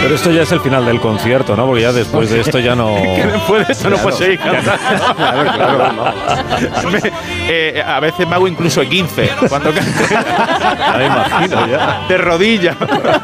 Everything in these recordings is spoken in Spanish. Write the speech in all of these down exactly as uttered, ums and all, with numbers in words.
Pero esto ya es el final del concierto, ¿no? Porque ya después de esto ya no... Que después de esto no puedo seguir cantando. Claro, claro, no. Me, eh, a veces me hago incluso quince cuando canto. Ya me imagino, ya. De rodillas.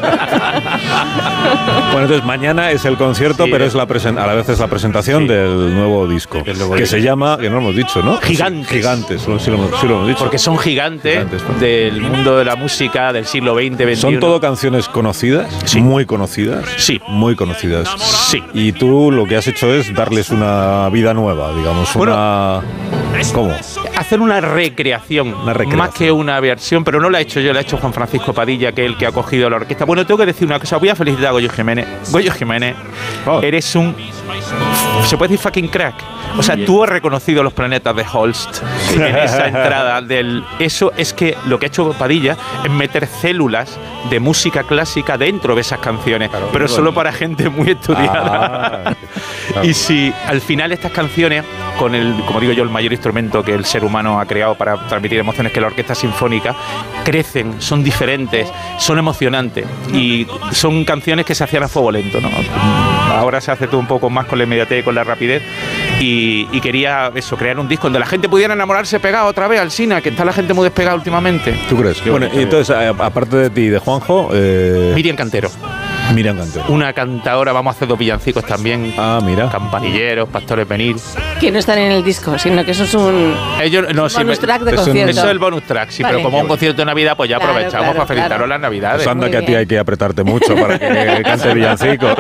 Bueno, entonces mañana es el concierto, Sí, pero eh. es la presen- a la vez es la presentación Sí. del nuevo disco, El nuevo que disco. se llama, que no lo hemos dicho, ¿no? Gigantes. Sí, Gigantes, sí lo, sí lo hemos- sí lo hemos dicho. Porque son gigantes, Gigantes, ¿no? del mundo de la música del siglo veinte, veintiuno. ¿Son todo canciones conocidas? Sí. Muy conocidas. Sí. Muy conocidas. Sí. Y tú lo que has hecho es darles una vida nueva, digamos, Bueno, una... ¿Cómo? Hacer una recreación, Una recreación. más que una versión, pero no la he hecho yo, la ha hecho Juan Francisco Padilla, que es el que ha cogido la orquesta. Bueno, tengo que decir una cosa, voy a felicitar a Goyo Jiménez. Goyo Jiménez, Oh. eres un... ¿Se puede decir fucking crack? O sea, tú has reconocido los planetas de Holst en esa entrada del... Eso es que lo que ha hecho Padilla es meter células de música clásica dentro de esas canciones, Claro, pero qué solo bonito. para gente muy estudiada. Ah, claro. Y si al final estas canciones, con el, como digo yo, el mayor instrumento que el ser humano ha creado para transmitir emociones, que es la orquesta sinfónica, crecen, son diferentes, son emocionantes y son canciones que se hacían a fuego lento, ¿no? Ahora se hace todo un poco más con la inmediatez y con la rapidez y, y quería eso, crear un disco donde la gente pudiera enamorarse pegado otra vez al cine, que está la gente muy despegada últimamente. ¿Tú crees? Qué Bueno, bonito. y entonces, a- aparte de ti y de Juanjo, eh, Miriam Cantero, Miriam Cantero. una cantadora, vamos a hacer dos villancicos también, Ah, mira. campanilleros, pastores venir. Que no están en el disco, sino que eso es un Ellos, no, sí, bonus me- track de eso es un- concierto. Eso es el bonus track, sí, Vale. pero como un concierto de Navidad, pues ya Claro, aprovechamos claro, para felicitaros claro. las Navidades. Pues anda Muy que a ti bien. hay que apretarte mucho para que cante villancicos.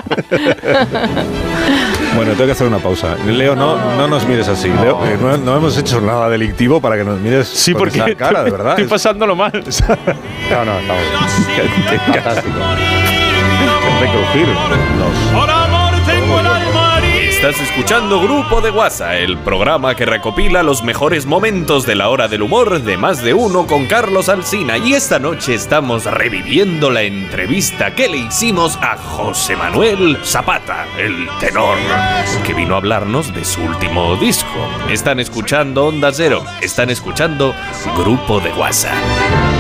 Bueno, tengo que hacer una pausa. Leo, no, no nos mires así. Leo, eh, no, no hemos hecho nada delictivo para que nos mires Sí, con porque esa cara, de verdad. estoy Es- pasándolo mal. No, no, estamos. Fantástico. Hay que crujir los- Estás escuchando Grupo de WhatsApp, el programa que recopila los mejores momentos de la hora del humor de Más de Uno con Carlos Alsina. Y esta noche estamos reviviendo la entrevista que le hicimos a José Manuel Zapata, el tenor, que vino a hablarnos de su último disco. Están escuchando Onda Cero, están escuchando Grupo de WhatsApp.